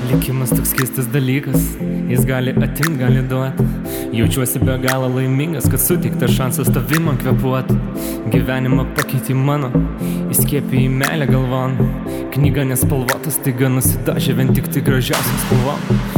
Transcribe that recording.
Likimas toks keistas dalykas, jis gali atimt, gali duot. Jaučiuosi be galo laimingas, kad suteiktas šansas tavim man kvėpuot. Gyvenimą pakeitė mano, įskiepė į meilę galvon. Knyga nespalvotas, taiga nusidažė vien tik tai gražiausias spalvom.